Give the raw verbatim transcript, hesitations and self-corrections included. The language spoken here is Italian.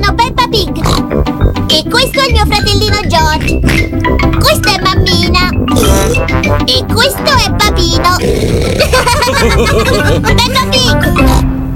Sono Peppa Pig. E questo è il mio fratellino George. Questa è Mammina. E questo è Papino.